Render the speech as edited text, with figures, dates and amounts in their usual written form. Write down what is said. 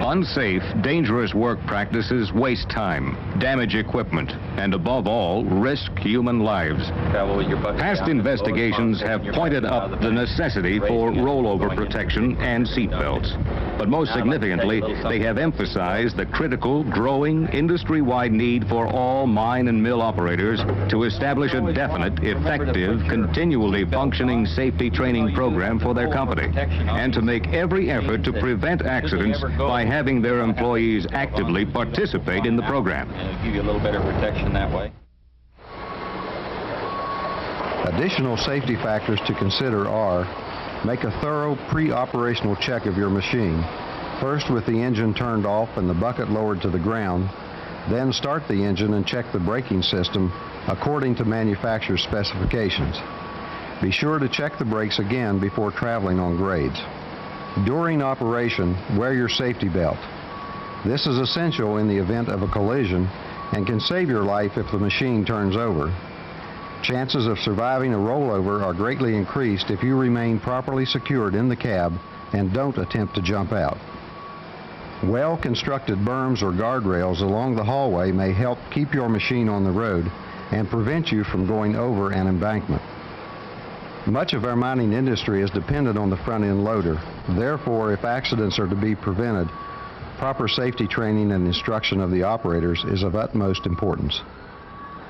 Unsafe, dangerous work practices waste time, damage equipment, and above all, risk human lives. Past investigations have pointed up the necessity for rollover protection and seat belts. But most significantly, they have emphasized the critical, growing, industry-wide need for all mine and mill operators to establish a definite, effective, continually functioning safety training program for their company, and to make every effort to prevent accidents by having their employees actively participate in the program. Give you a little better protection that way. Additional safety factors to consider are: make a thorough pre-operational check of your machine, first with the engine turned off and the bucket lowered to the ground, then start the engine and check the braking system according to manufacturer's specifications. Be sure to check the brakes again before traveling on grades. During operation, wear your safety belt. This is essential in the event of a collision and can save your life if the machine turns over. Chances of surviving a rollover are greatly increased if you remain properly secured in the cab and don't attempt to jump out. Well-constructed berms or guardrails along the hallway may help keep your machine on the road and prevent you from going over an embankment. Much of our mining industry is dependent on the front-end loader. Therefore, if accidents are to be prevented, proper safety training and instruction of the operators is of utmost importance.